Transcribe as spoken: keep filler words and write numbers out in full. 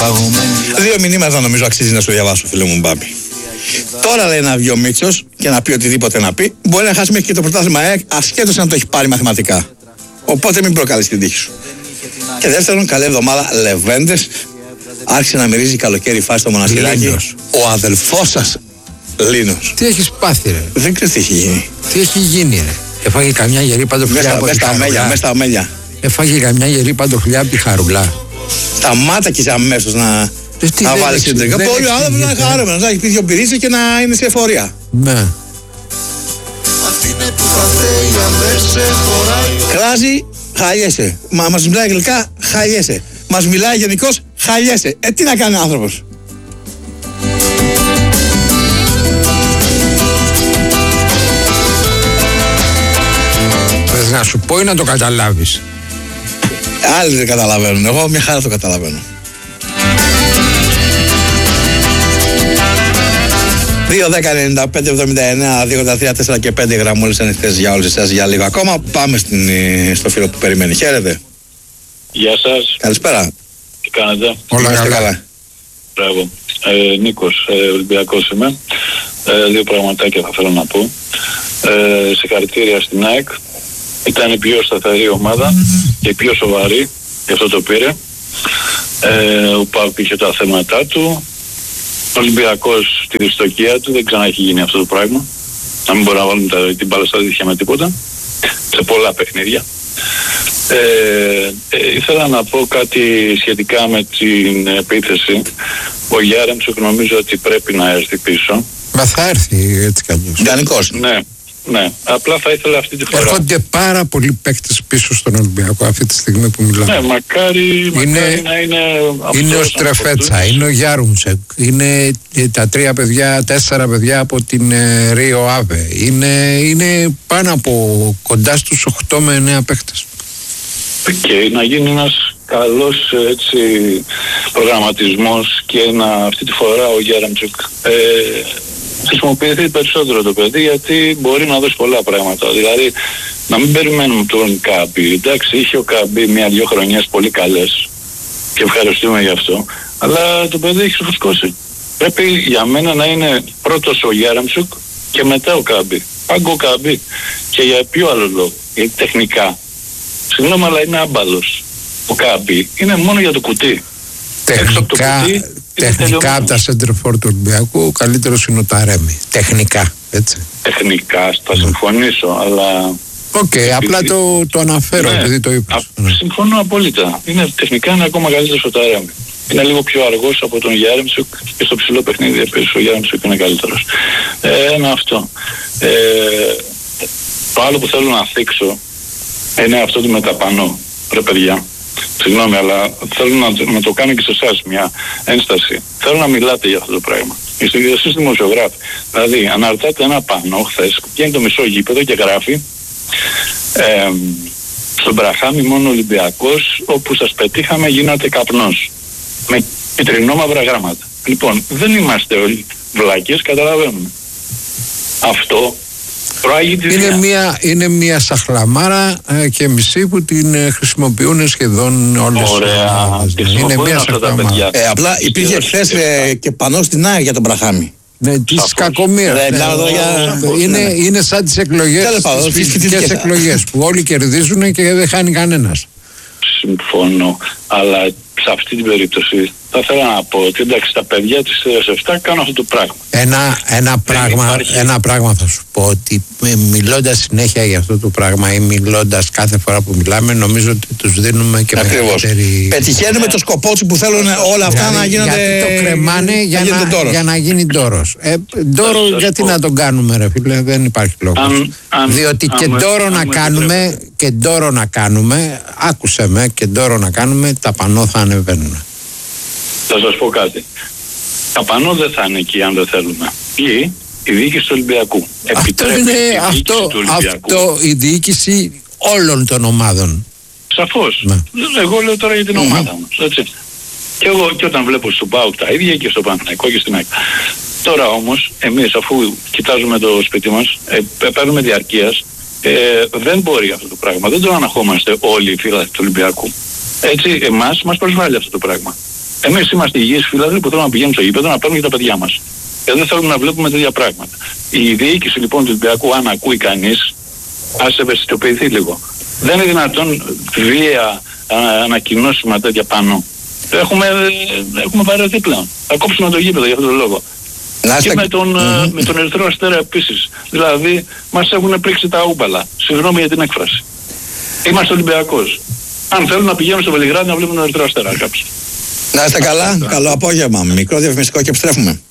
Δύο μηνύματα νομίζω αξίζει να σου διαβάσω, φίλε μου Μπάμπη. Τώρα λέει να βγει ο Μίτσος και να πει οτιδήποτε να πει. Μπορεί να χάσει μέχρι και το πρωτάθλημα ΑΕΚ, ασχέτως αν το έχει πάρει μαθηματικά. Οπότε μην προκαλείς την τύχη σου. Και δεύτερον, καλή εβδομάδα, Λεβέντες. Άρχισε να μυρίζει καλοκαίρι φάση στο Μοναστηράκι. Ο αδελφός σας, Λίνος. Τι έχεις πάθει, ρε? Δεν ξέρεις τι έχει γίνει. Τι έχει γίνει, ρε? Έφαγε καμιά γερή παντοχλιά από τη Χαρουλά. Μες στα αμέλια. Έφαγε καμιά γερή παντοχλιά από τη Χαρουλά. Σταμάτακες αμέσως να, να βάλεις συντρικά. Πολύ άνθρωπος να είναι χαρούμενος, να έχει πει δυο πυρίτσες και να είναι σε εφορία. Ναι. Κράζει, χαλιέσαι. Μα μας μιλάει αγγλικά, χαλιέσαι. Μας μιλάει γενικώς, χαλιέσαι. Ε, τι να κάνει ο άνθρωπος. Θες να σου πω ή να το καταλάβεις? Άλλοι δεν καταλαβαίνουν, εγώ μια χαρά το καταλαβαίνω. δύο δέκα ενενήντα πέντε εβδομήντα εννέα δύο ογδόντα τρία τέσσερα και πέντε γραμμούλες ανοιχτές για όλες εσάς για λίγο ακόμα. Πάμε στην, στο φίλο που περιμένει. Χαίρετε. Γεια σας. Καλησπέρα. Τι κάνετε? Όλα καλά. καλά. Μπράβο. Ε, Νίκος, ε, Ολυμπιακός είμαι. Ε, δύο πραγματάκια θα θέλω να πω. Ε, συγχαρητήρια στην ΑΕΚ. Ήταν η πιο σταθερή ομάδα και η πιο σοβαρή, γι' αυτό το πήρε. Ε, ο ΠΑΟΚ είχε τα θέματα του. Ο Ολυμπιακός στη δυστοκία του, δεν ξανά έχει γίνει αυτό το πράγμα. Να μην μπορούμε να βάλουμε την μπάλα στα δίχτυα με τίποτα. Σε πολλά παιχνίδια. Ε, ε, ήθελα να πω κάτι σχετικά με την επίθεση. Ο Γιάρεμτσουκ νομίζω ότι πρέπει να έρθει πίσω. Μα θα έρθει έτσι κι αλλιώς. Ιδανικός. Ναι, ναι. Απλά θα ήθελα αυτή τη φορά. Έρχονται πάρα πολλοί παίκτες πίσω στον Ολυμπιακό αυτή τη στιγμή που μιλάμε. Ναι, μακάρι, είναι, μακάρι να είναι... Είναι ο Στρεφέτσα, είναι ο Γιάρουμτσεκ, είναι τα τρία παιδιά, τέσσερα παιδιά από την ε, Ρίο Άβε. Είναι, είναι πάνω από κοντά στους οκτώ με εννέα παίκτες. Και να γίνει ένας καλός έτσι, προγραμματισμός και να αυτή τη φορά ο Γιάρεμτσουκ ε, χρησιμοποιηθεί περισσότερο το παιδί, γιατί μπορεί να δώσει πολλά πράγματα. Δηλαδή να μην περιμένουμε τον Κάμπι. Εντάξει, είχε ο Κάμπι μια-δυο χρονιές πολύ καλές και ευχαριστούμε γι' αυτό, αλλά το παιδί έχει ξεφουσκώσει. Πρέπει για μένα να είναι πρώτος ο Γιάρεμτσουκ και μετά ο Κάμπι. Πάγκο Κάμπι. Και για ποιο άλλο λόγο? Γιατί τεχνικά, συγγνώμη, αλλά είναι άμπαλος. Ο Κάμπι είναι μόνο για το κουτί. Τεχνικά, το τεχνικά από τα σέντερφορ του Ολυμπιακού ο καλύτερος είναι ο Ταρέμι. Τεχνικά, έτσι. Τεχνικά, θα συμφωνήσω, αλλά... Οκ, okay, απλά το, το αναφέρω, ναι, επειδή το είπα. Ναι. Συμφωνώ απόλυτα. Είναι, τεχνικά είναι ακόμα καλύτερος ο Ταρέμι. Είναι λίγο πιο αργός από τον Γιάρεμτσουκ και στο ψηλό παιχνίδι επίσης ο Γιάρεμτσουκ είναι καλύτερος. Ε, ένα αυτό. Ε, το άλλο που θέλω να θίξω είναι αυτό το μεταπανώ. Ρε παιδιά, συγγνώμη, αλλά θέλω να, να το κάνω και σε εσάς μια ένσταση. Θέλω να μιλάτε για αυτό το πράγμα. Εσείς δημοσιογράφοι. Δηλαδή, αναρτάτε ένα πανό χθες, βγαίνει το μισό γήπεδο και γράφει ε, στον Μπραχάμι μόνο Ολυμπιακός, όπου σας πετύχαμε γίνατε καπνός. Με κυτρινόμαυρα γράμματα. Λοιπόν, δεν είμαστε όλοι βλάκες, καταλαβαίνουμε. Αυτό προάγει τη είναι μια, είναι μια σαχλαμάρα ε, και μισή που την ε, χρησιμοποιούν σχεδόν όλες. Ωραία. τις είναι μια σαχλαμάρα. Ε, απλά υπήρχε χθες ε, και πανό στην ΑΕΚ για τον Μπραχάμι. Ναι, της κακομοίρας. Ναι, ναι, για... είναι, ναι. είναι σαν τις εκλογές, τις φυσικές εκλογές που όλοι κερδίζουν και δεν χάνει κανένας. Συμφωνώ, αλλά σε αυτή την περίπτωση θα ήθελα να πω ότι εντάξει, τα παιδιά της ΕΣΕΦΤΑ κάνουν αυτό το πράγμα. Ένα, ένα, πράγμα υπάρχει... ένα πράγμα θα σου πω, ότι μιλώντας συνέχεια για αυτό το πράγμα ή μιλώντας κάθε φορά που μιλάμε, νομίζω ότι τους δίνουμε και μεγαλύτερη... Πετυχαίνουμε το σκοπό τους που θέλουν όλα αυτά γιατί, να γίνονται... Γιατί το κρεμάνε για, να, για να γίνει ντόρος. Ε, ντόρο γιατί πω. Να τον κάνουμε ρε φίλε, δεν υπάρχει λόγος. Αν, αν, Διότι αν, και ντόρο να κάνουμε, και ντόρο να κάνουμε, άκουσε με, και ντόρο να κάνουμε, τα πανώ θα ανεβαίνουν. Θα σας πω κάτι. Τα πανώ δεν θα είναι εκεί αν δεν θέλουμε. Ή η διοίκηση του Ολυμπιακού. Αυτό είναι αυτό, του Ολυμπιακού. Αυτό η διοίκηση όλων των ομάδων. Σαφώς. Ναι. Εγώ λέω τώρα για την mm-hmm. ομάδα μας. Έτσι. Και εγώ και όταν βλέπω στον ΠΑΟΚ τα ίδια και στο Παναθηναϊκό και στην ΑΕΚ. Τώρα όμως εμείς αφού κοιτάζουμε το σπίτι μας, ε, παίρνουμε διαρκείας, ε, δεν μπορεί αυτό το πράγμα. Δεν το αναχόμαστε όλοι οι φίλοι του Ολυμπιακού. Έτσι εμάς μας προσβάλλει αυτό το πράγμα. Εμείς είμαστε υγιείς φίλαθλοι που θέλουμε να πηγαίνουμε στο γήπεδο να παίρνουμε και τα παιδιά μας. Και δεν θέλουμε να βλέπουμε τέτοια πράγματα. Η διοίκηση λοιπόν του Ολυμπιακού, αν ακούει κανείς, ας ευαισθητοποιηθεί λίγο. Δεν είναι δυνατόν βία ανακοινώσιμα τέτοια πάνω. Έχουμε, έχουμε βαρεθεί πλέον. Θα κόψουμε το γήπεδο για αυτόν τον λόγο. Λάστε... Και με τον, mm-hmm. με τον Ερυθρό Αστέρα επίσης. Δηλαδή μας έχουν πρίξει τα ούμπαλα. Συγγνώμη για την έκφραση. Είμαστε Ολυμπιακός. Αν θέλουν να πηγαίνουν στο Βελιγράδι να βλέπουν τον Ερυθρό Αστέρα κάποιοι. Να είστε καλά. Καλό απόγευμα. Μικρό διαφημιστικό και επιστρέφουμε.